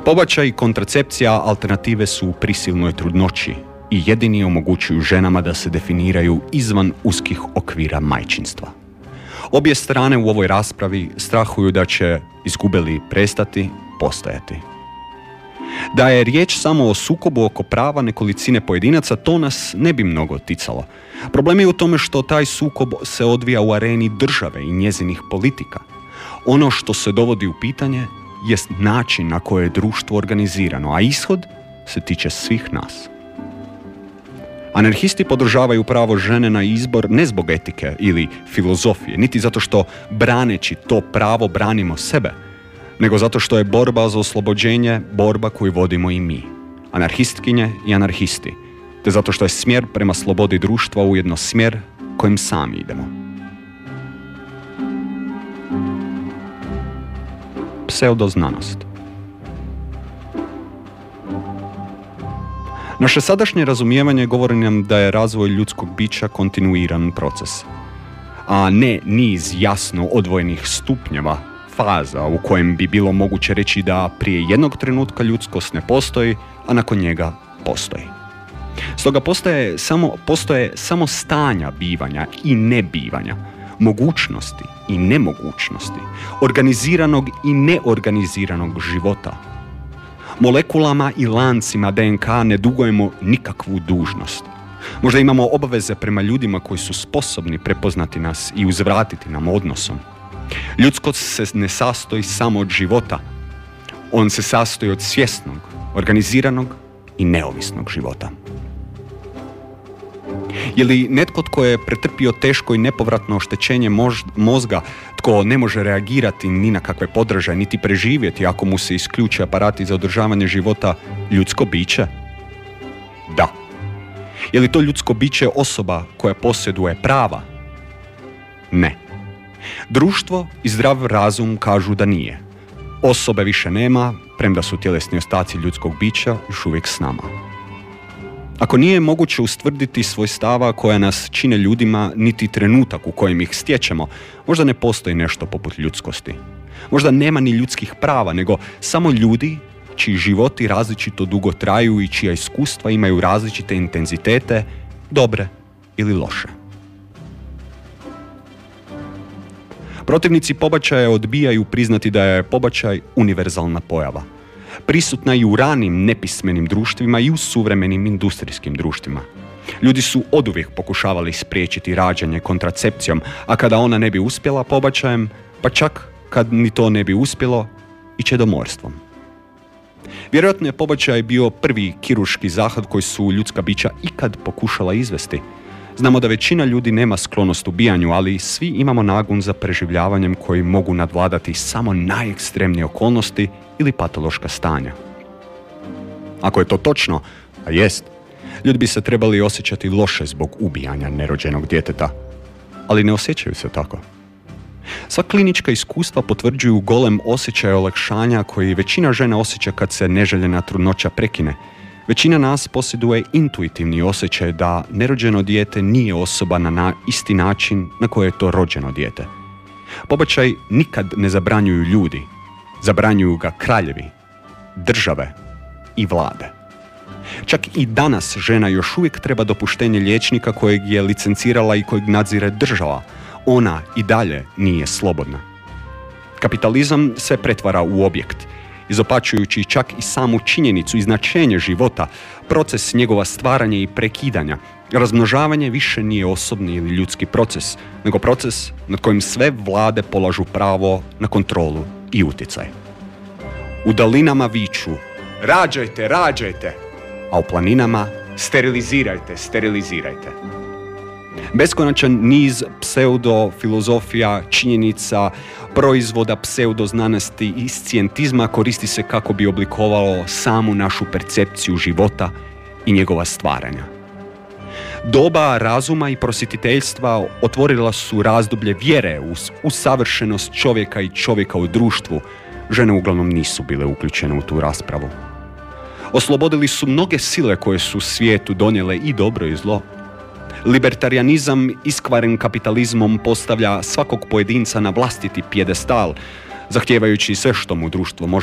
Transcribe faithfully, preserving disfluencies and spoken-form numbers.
Pobačaj i kontracepcija alternative su u prisilnoj trudnoći i jedini omogućuju ženama da se definiraju izvan uskih okvira majčinstva. Obje strane u ovoj raspravi strahuju da će izgubili prestati postojati. Da je riječ samo o sukobu oko prava nekolicine pojedinaca, to nas ne bi mnogo ticalo. Problem je u tome što taj sukob se odvija u areni države i njezinih politika. Ono što se dovodi u pitanje jest način na koje je društvo organizirano, a ishod se tiče svih nas. Anarhisti podržavaju pravo žene na izbor ne zbog etike ili filozofije, niti zato što braneći to pravo branimo sebe, nego zato što je borba za oslobođenje borba koju vodimo i mi, anarhistkinje i anarhisti, te zato što je smjer prema slobodi društva ujedno smjer kojim sami idemo. Pseudoznanost. Naše sadašnje razumijevanje govori nam da je razvoj ljudskog bića kontinuiran proces, a ne niz jasno odvojenih stupnjeva, faza u kojem bi bilo moguće reći da prije jednog trenutka ljudskost ne postoji, a nakon njega postoji. Stoga postoje samo, postoje samo stanja bivanja i nebivanja, mogućnosti i nemogućnosti, organiziranog i neorganiziranog života. Molekulama i lancima D N K ne dugujemo nikakvu dužnost. Možda imamo obaveze prema ljudima koji su sposobni prepoznati nas i uzvratiti nam odnosom. Ljudskost se ne sastoji samo od života. On se sastoji od svjesnog, organiziranog i neovisnog života. Je li netko tko je pretrpio teško i nepovratno oštećenje mož- mozga, tko ne može reagirati ni na kakve podražaje, niti preživjeti ako mu se isključe aparati za održavanje života, ljudsko biće? Da. Je li to ljudsko biće osoba koja posjeduje prava? Ne. Društvo i zdrav razum kažu da nije. Osobe više nema, premda su tjelesni ostaci ljudskog bića još uvijek s nama. Ako nije moguće ustvrditi svojstava koja nas čine ljudima, niti trenutak u kojem ih stječemo, možda ne postoji nešto poput ljudskosti. Možda nema ni ljudskih prava, nego samo ljudi čiji životi različito dugo traju i čija iskustva imaju različite intenzitete, dobre ili loše. Protivnici pobačaja odbijaju priznati da je pobačaj univerzalna pojava. Prisutna i u ranim nepismenim društvima i u suvremenim industrijskim društvima. Ljudi su oduvijek pokušavali spriječiti rađanje kontracepcijom, a kada ona ne bi uspjela pobačajem, pa čak kad ni to ne bi uspjelo, i čedomorstvom. Vjerojatno je pobačaj bio prvi kirurški zahvat koji su ljudska bića ikad pokušala izvesti. Znamo da većina ljudi nema sklonost ubijanju, ali svi imamo nagon za preživljavanjem koji mogu nadvladati samo najekstremnije okolnosti ili patološka stanja. Ako je to točno, a jest, ljudi bi se trebali osjećati loše zbog ubijanja nerođenog djeteta, ali ne osjećaju se tako. Sva klinička iskustva potvrđuju golem osjećaj olakšanja koji većina žena osjeća kad se neželjena trudnoća prekine. Većina nas posjeduje intuitivni osjećaj da nerođeno dijete nije osoba na, na isti način na koji je to rođeno dijete. Pobačaj nikad ne zabranjuju ljudi, zabranjuju ga kraljevi, države i vlade. Čak i danas žena još uvijek treba dopuštenje liječnika kojeg je licencirala i kojeg nadzire država. Ona i dalje nije slobodna. Kapitalizam se pretvara u objekt, izopačujući čak i samu činjenicu i značenje života, proces njegova stvaranja i prekidanja. Razmnožavanje više nije osobni ili ljudski proces, nego proces nad kojim sve vlade polažu pravo na kontrolu i utjecaj. U dalinama viču, rađajte, rađajte, a u planinama sterilizirajte, sterilizirajte. Beskonačan niz pseudofilozofija, činjenica, proizvoda pseudoznanosti i scijentizma koristi se kako bi oblikovalo samu našu percepciju života i njegova stvaranja. Doba razuma i prosvjetiteljstva otvorila su razdoblje vjere u, u savršenost čovjeka i čovjeka u društvu. Žene uglavnom nisu bile uključene u tu raspravu. Oslobodili su mnoge sile koje su svijetu donijele i dobro i zlo. Libertarianizam iskvaren kapitalizmom postavlja svakog pojedinca na vlastiti pijedestal, zahtijevajući sve što mu društvo može